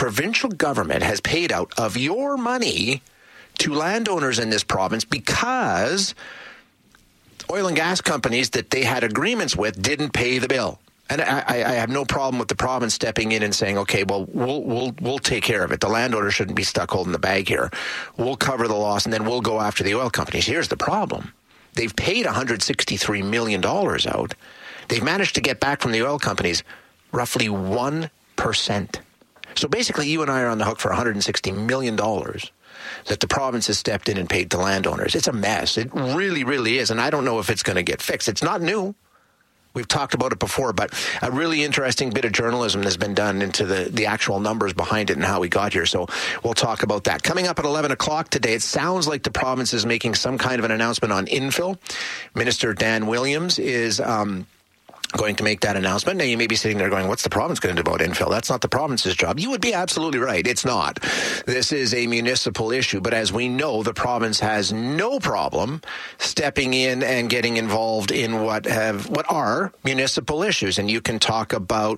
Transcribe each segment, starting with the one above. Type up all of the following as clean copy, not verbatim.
provincial government has paid out of your money to landowners in this province because oil and gas companies that they had agreements with didn't pay the bill. And I have no problem with the province stepping in and saying, okay, well, we'll take care of it. The landowner shouldn't be stuck holding the bag here. We'll cover the loss, and then we'll go after the oil companies. Here's the problem. They've paid $163 million out. They've managed to get back from the oil companies roughly 1%. So basically, you and I are on the hook for $160 million that the province has stepped in and paid to landowners. It's a mess. It really, really is. And I don't know if it's going to get fixed. It's not new. We've talked about it before, but a really interesting bit of journalism has been done into the actual numbers behind it and how we got here. So we'll talk about that. Coming up at 11 o'clock today, it sounds like the province is making some kind of an announcement on infill. Minister Dan Williams is going to make that announcement. Now, you may be sitting there going, what's the province going to do about infill? That's not the province's job. You would be absolutely right. It's not. This is a municipal issue. But as we know, the province has no problem stepping in and getting involved in what are municipal issues. And you can talk about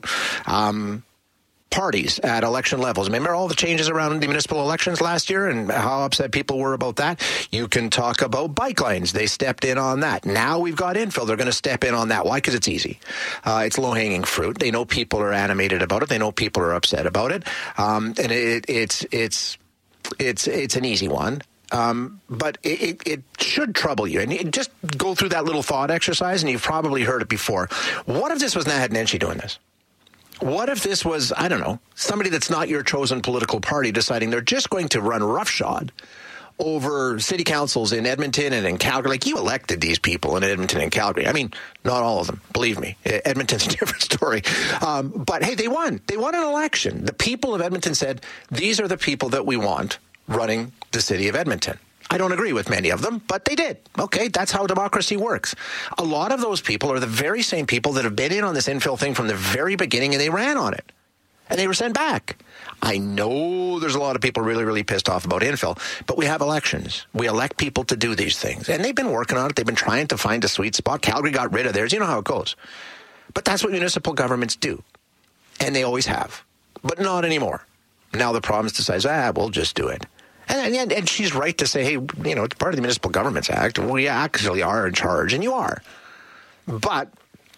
parties at election levels. Remember all the changes around the municipal elections last year and how upset people were about that? You can talk about bike lanes. They stepped in on that. Now we've got infill. They're going to step in on that. Why? Because it's easy. It's low-hanging fruit. They know people are animated about it. They know people are upset about it. And it's an easy one. But it should trouble you. And just go through that little thought exercise, and you've probably heard it before. What if this was Naheed Nenshi doing this? What if this was, I don't know, somebody that's not your chosen political party deciding they're just going to run roughshod over city councils in Edmonton and in Calgary? Like, you elected these people in Edmonton and Calgary. I mean, not all of them, believe me. Edmonton's a different story. But hey, they won. They won an election. The people of Edmonton said, these are the people that we want running the city of Edmonton. I don't agree with many of them, but they did. Okay, that's how democracy works. A lot of those people are the very same people that have been in on this infill thing from the very beginning, and they ran on it. And they were sent back. I know there's a lot of people really, really pissed off about infill, but we have elections. We elect people to do these things. And they've been working on it. They've been trying to find a sweet spot. Calgary got rid of theirs. You know how it goes. But that's what municipal governments do. And they always have. But not anymore. Now the province decides, we'll just do it. And she's right to say, hey, it's part of the Municipal Governments Act. We actually are in charge, and you are. But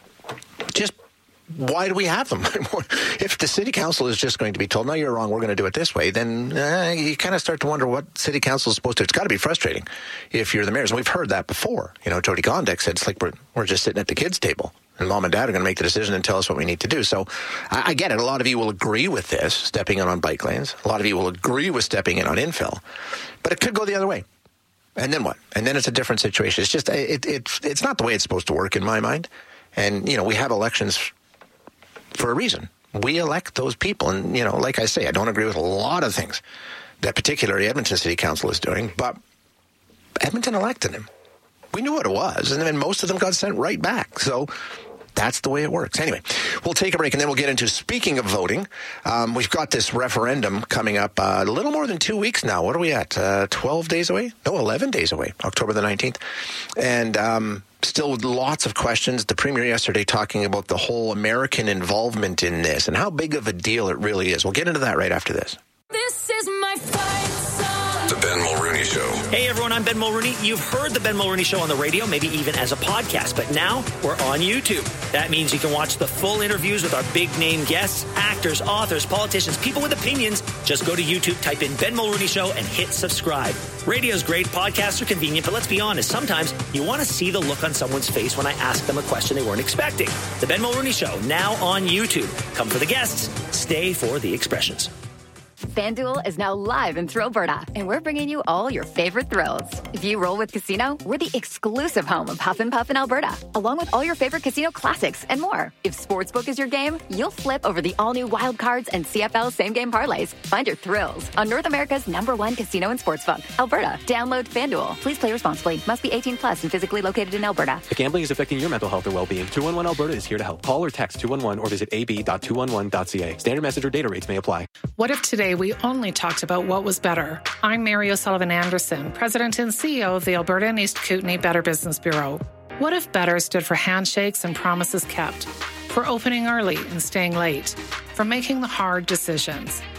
just why do we have them? If the city council is just going to be told, no, you're wrong, we're going to do it this way, then you kind of start to wonder what city council is supposed to do. It's got to be frustrating if you're the mayors. And we've heard that before. Jody Gondek said it's like we're just sitting at the kids' table. And mom and dad are going to make the decision and tell us what we need to do. So I get it. A lot of you will agree with this, stepping in on bike lanes. A lot of you will agree with stepping in on infill. But it could go the other way. And then what? And then it's a different situation. It's just, it's not the way it's supposed to work in my mind. And, we have elections for a reason. We elect those people. And, like I say, I don't agree with a lot of things that particularly Edmonton City Council is doing. But Edmonton elected him. We knew what it was, and then most of them got sent right back. So that's the way it works. Anyway, we'll take a break, and then we'll get into, speaking of voting, we've got this referendum coming up a little more than 2 weeks now. What are we at? 12 days away? No, 11 days away, October the 19th. And still with lots of questions. The Premier yesterday talking about the whole American involvement in this and how big of a deal it really is. We'll get into that right after this. This is my fight song. The Ben Mulrooney Show. Hey everyone, I'm Ben Mulrooney. You've heard the Ben Mulrooney Show on the radio, maybe even as a podcast, but now we're on YouTube. That means you can watch the full interviews with our big name guests, actors, authors, politicians, people with opinions. Just go to YouTube, type in Ben Mulrooney Show, and hit subscribe. Radio's great, podcasts are convenient, but let's be honest, sometimes you want to see the look on someone's face when I ask them a question they weren't expecting. The Ben Mulrooney Show, now on YouTube. Come for the guests, stay for the expressions. FanDuel is now live in Thrillberta, and we're bringing you all your favorite thrills. If you roll with Casino, we're the exclusive home of Huff N' Puff in Alberta, along with all your favorite casino classics and more. If Sportsbook is your game, you'll flip over the all-new Wild Cards and CFL same-game parlays. Find your thrills on North America's #1 casino and sportsbook, Alberta. Download FanDuel. Please play responsibly. Must be 18 plus and physically located in Alberta. If gambling is affecting your mental health or well-being, 211 Alberta is here to help. Call or text 211 or visit ab.211.ca. Standard message or data rates may apply. What if today we only talked about what was better? I'm Mary O'Sullivan Anderson, President and CEO of the Alberta and East Kootenay Better Business Bureau. What if better stood for handshakes and promises kept, for opening early and staying late, for making the hard decisions?